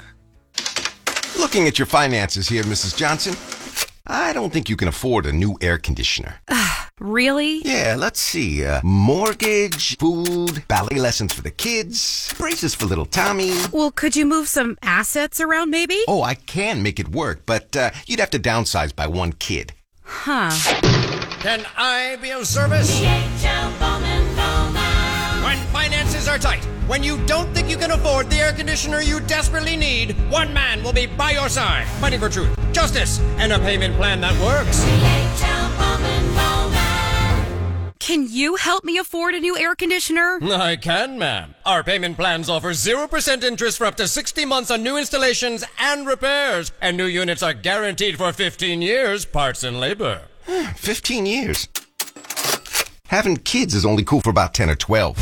Looking at your finances here, Missus Johnson, I don't think you can afford a new air conditioner. Really? Yeah, let's see. Uh, mortgage, food, ballet lessons for the kids, braces for little Tommy. Well, could you move some assets around maybe? Oh, I can make it work, but uh, you'd have to downsize by one kid. Huh. Can I be of service? D H L Bowman Bowman. When finances are tight, when you don't think you can afford the air conditioner you desperately need, one man will be by your side, fighting for truth, justice, and a payment plan that works. D H L Bowman Bowman. Can you help me afford a new air conditioner? I can, ma'am. Our payment plans offer zero percent interest for up to sixty months on new installations and repairs, and new units are guaranteed for fifteen years, parts and labor. fifteen years? Having kids is only cool for about ten or twelve.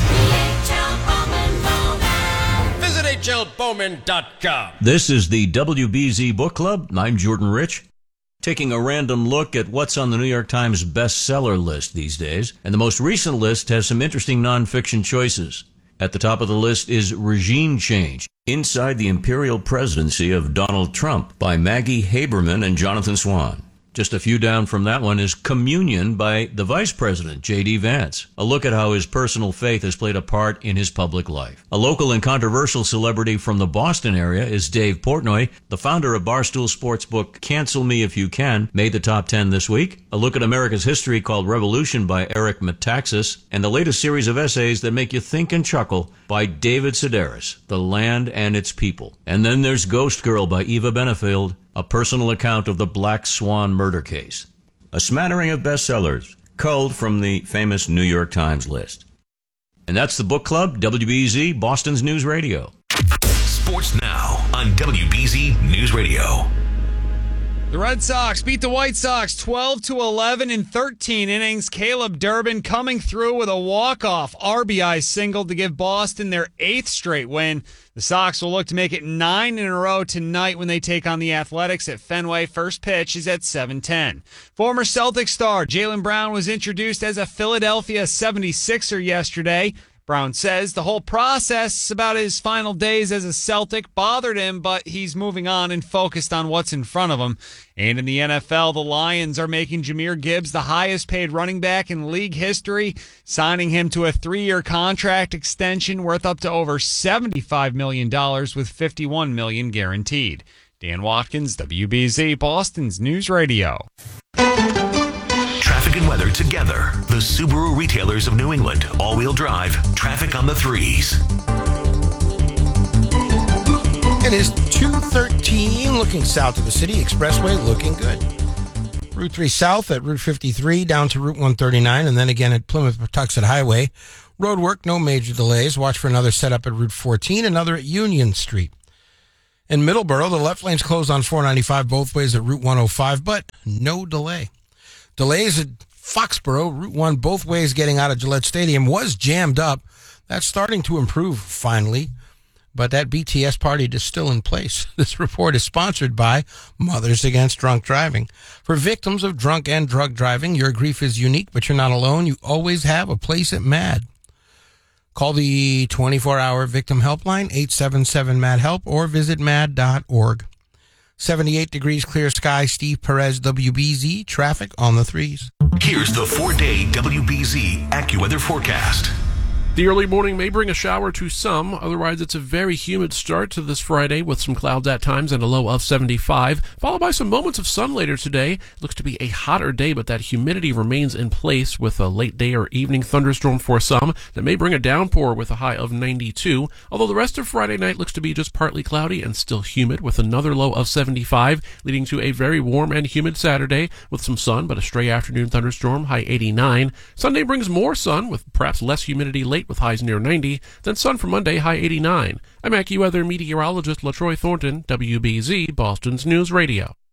Visit H L Bowman dot com. This is the W B Z Book Club. I'm Jordan Rich. Taking a random look at what's on the New York Times bestseller list these days. And the most recent list has some interesting nonfiction choices. At the top of the list is Regime Change, Inside the Imperial Presidency of Donald Trump by Maggie Haberman and Jonathan Swan. Just a few down from that one is Communion by the Vice President, J D. Vance. A look at how his personal faith has played a part in his public life. A local and controversial celebrity from the Boston area is Dave Portnoy, the founder of Barstool Sports book Cancel Me If You Can, made the top ten this week. A look at America's history called Revolution by Eric Metaxas, and the latest series of essays that make you think and chuckle by David Sedaris, The Land and Its People. And then there's Ghost Girl by Eva Benefield, a personal account of the Black Swan murder case. A smattering of bestsellers, culled from the famous New York Times list. And that's the Book Club, W B Z, Boston's News Radio. Sports now on W B Z News Radio. The Red Sox beat the White Sox twelve to eleven in thirteen innings. Caleb Durbin coming through with a walk-off R B I single to give Boston their eighth straight win. The Sox will look to make it nine in a row tonight when they take on the Athletics at Fenway. First pitch is at seven ten. Former Celtics star Jaylen Brown was introduced as a Philadelphia seventy-sixer yesterday. Brown says the whole process about his final days as a Celtic bothered him, but he's moving on and focused on what's in front of him. And in the N F L, the Lions are making Jahmyr Gibbs the highest paid running back in league history, signing him to a three-year contract extension worth up to over seventy-five million dollars with fifty-one million dollars guaranteed. Dan Watkins, W B Z, Boston's News Radio. Traffic and weather together. The Subaru retailers of New England. All-wheel drive. Traffic on the threes. It is two thirteen, looking south of the city. Expressway looking good. Route three south at Route fifty-three, down to Route one thirty-nine, and then again at Plymouth-Patuxent Highway. Road work, no major delays. Watch for another setup at Route fourteen, another at Union Street. In Middleborough, the left lane's closed on four ninety-five both ways at Route one oh five, but no delay. Delays at Foxborough, Route one both ways getting out of Gillette Stadium was jammed up. That's starting to improve finally. But that B T S party is still in place. This report is sponsored by Mothers Against Drunk Driving. For victims of drunk and drug driving, your grief is unique, but you're not alone. You always have a place at MAD. Call the twenty-four hour victim helpline, eight seven seven M A D HELP, or visit mad dot org. seventy-eight degrees, clear sky. Steve Perez, W B Z. Traffic on the threes. Here's the four-day W B Z AccuWeather forecast. The early morning may bring a shower to some. Otherwise, it's a very humid start to this Friday with some clouds at times and a low of seventy-five, followed by some moments of sun later today. Looks to be a hotter day, but that humidity remains in place with a late day or evening thunderstorm for some that may bring a downpour with a high of ninety-two. Although the rest of Friday night looks to be just partly cloudy and still humid with another low of seventy-five, leading to a very warm and humid Saturday with some sun, but a stray afternoon thunderstorm, high eighty-nine. Sunday brings more sun with perhaps less humidity late with highs near ninety, then sun for Monday, high eighty-nine. I'm AccuWeather meteorologist LaTroy Thornton, W B Z, Boston's News Radio.